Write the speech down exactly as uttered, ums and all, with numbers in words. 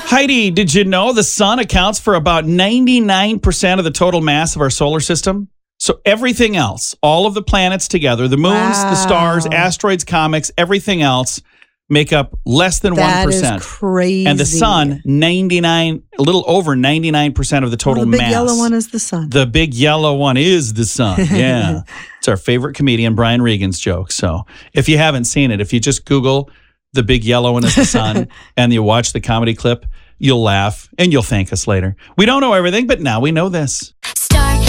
Heidi, did you know the sun accounts for about ninety-nine percent of the total mass of our solar system? So everything else, all of the planets together, the moons, Wow. the stars, asteroids, comets, everything else make up less than That one percent. is crazy. And the sun, ninety-nine, a little over ninety-nine percent of the total well, the big mass. yellow one is the sun. The big yellow one is the sun. Yeah. It's our favorite comedian, Brian Regan's joke. So if you haven't seen it, if you just Google the big yellow one is the sun and you watch the comedy clip, you'll laugh and you'll thank us later. We don't know everything, but now we know this.